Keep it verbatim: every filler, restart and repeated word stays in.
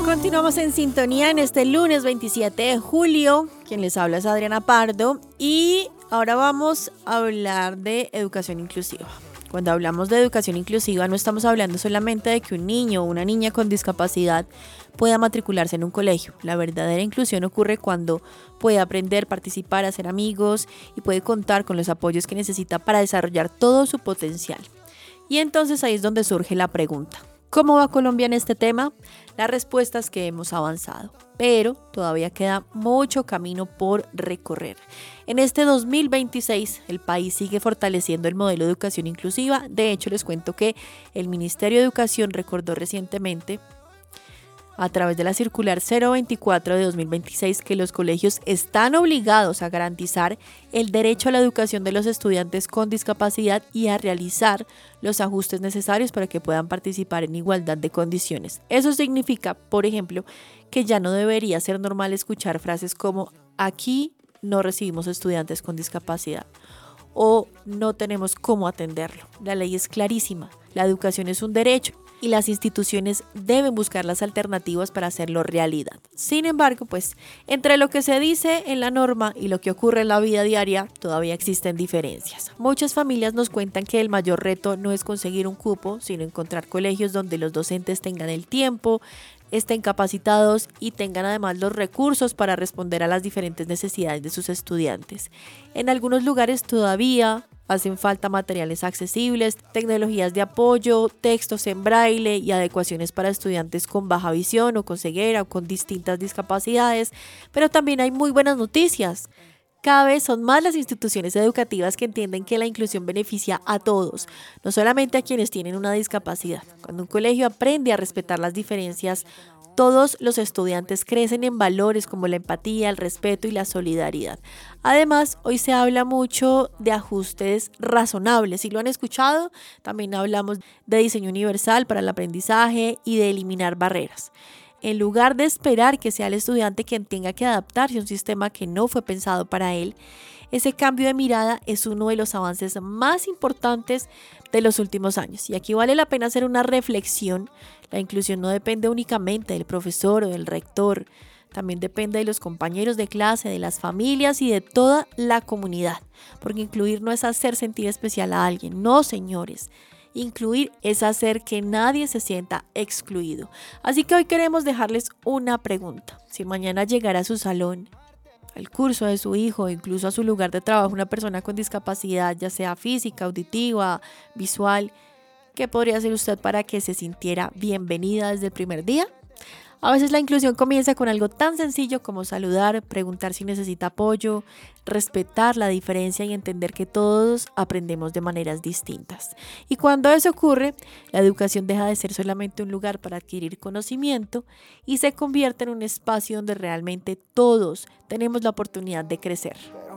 Continuamos en sintonía en este lunes veintisiete de julio. Quien les habla es Adriana Pardo y ahora vamos a hablar de educación inclusiva. Cuando hablamos de educación inclusiva no estamos hablando solamente de que un niño o una niña con discapacidad pueda matricularse en un colegio. La verdadera inclusión ocurre cuando puede aprender, participar, hacer amigos y puede contar con los apoyos que necesita para desarrollar todo su potencial. Y entonces ahí es donde surge la pregunta: ¿cómo va Colombia en este tema? La respuesta es que hemos avanzado, pero todavía queda mucho camino por recorrer. En este dos mil veintiséis, el país sigue fortaleciendo el modelo de educación inclusiva. De hecho, les cuento que el Ministerio de Educación recordó recientemente, a través de la circular cero veinticuatro de dos mil veintiséis, que los colegios están obligados a garantizar el derecho a la educación de los estudiantes con discapacidad y a realizar los ajustes necesarios para que puedan participar en igualdad de condiciones. Eso significa, por ejemplo, que ya no debería ser normal escuchar frases como "aquí no recibimos estudiantes con discapacidad" o "no tenemos cómo atenderlo". La ley es clarísima, la educación es un derecho y las instituciones deben buscar las alternativas para hacerlo realidad. Sin embargo, pues, entre lo que se dice en la norma y lo que ocurre en la vida diaria, todavía existen diferencias. Muchas familias nos cuentan que el mayor reto no es conseguir un cupo, sino encontrar colegios donde los docentes tengan el tiempo, estén capacitados y tengan además los recursos para responder a las diferentes necesidades de sus estudiantes. En algunos lugares todavía hacen falta materiales accesibles, tecnologías de apoyo, textos en braille y adecuaciones para estudiantes con baja visión o con ceguera o con distintas discapacidades, pero también hay muy buenas noticias. Cada vez son más las instituciones educativas que entienden que la inclusión beneficia a todos, no solamente a quienes tienen una discapacidad. Cuando un colegio aprende a respetar las diferencias, todos los estudiantes crecen en valores como la empatía, el respeto y la solidaridad. Además, hoy se habla mucho de ajustes razonables. Si lo han escuchado, también hablamos de diseño universal para el aprendizaje y de eliminar barreras. En lugar de esperar que sea el estudiante quien tenga que adaptarse a un sistema que no fue pensado para él, ese cambio de mirada es uno de los avances más importantes de los últimos años. Y aquí vale la pena hacer una reflexión. La inclusión no depende únicamente del profesor o del rector, también depende de los compañeros de clase, de las familias y de toda la comunidad. Porque incluir no es hacer sentir especial a alguien, no, señores. Incluir es hacer que nadie se sienta excluido. Así que hoy queremos dejarles una pregunta. Si mañana llegara a su salón, al curso de su hijo, incluso a su lugar de trabajo, una persona con discapacidad, ya sea física, auditiva, visual, ¿qué podría hacer usted para que se sintiera bienvenida desde el primer día? A veces la inclusión comienza con algo tan sencillo como saludar, preguntar si necesita apoyo, respetar la diferencia y entender que todos aprendemos de maneras distintas. Y cuando eso ocurre, la educación deja de ser solamente un lugar para adquirir conocimiento y se convierte en un espacio donde realmente todos tenemos la oportunidad de crecer.